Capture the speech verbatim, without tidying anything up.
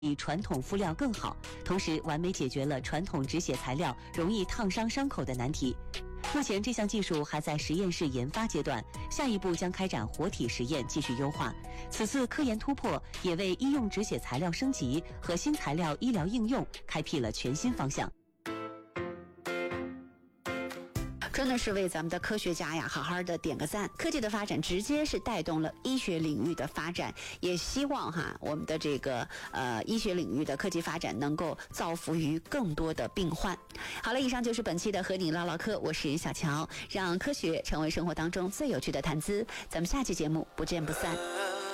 比传统敷料更好，同时完美解决了传统止血材料容易烫伤伤口的难题。目前这项技术还在实验室研发阶段，下一步将开展活体实验继续优化。此次科研突破也为医用止血材料升级和新材料医疗应用开辟了全新方向。 真的是为咱们的科学家呀好好的点个赞。科技的发展直接是带动了医学领域的发展，也希望哈我们的这个呃医学领域的科技发展能够造福于更多的病患。好了，以上就是本期的和你唠唠嗑，我是小乔，让科学成为生活当中最有趣的谈资。咱们下期节目不见不散。